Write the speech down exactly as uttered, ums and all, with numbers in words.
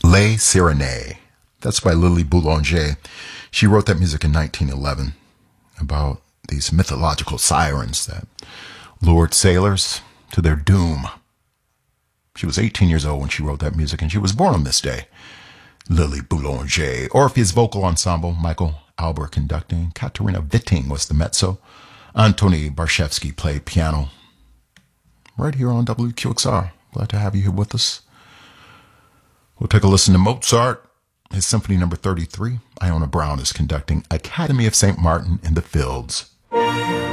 Les Cyrenaics. That's by Lily Boulanger. She wrote that music in nineteen eleven about these mythological sirens that lured sailors to their doom. She was eighteen years old when she wrote that music, and she was born on this day. Lily Boulanger. Orpheus Vocal Ensemble, Michael Albert conducting. Katerina Witting was the mezzo. Antoni Barshevsky played piano. Right here on W Q X R. Glad to have you here with us. We'll take a listen to Mozart, his Symphony Number thirty-three. Iona Brown is conducting Academy of Saint Martin in the Fields.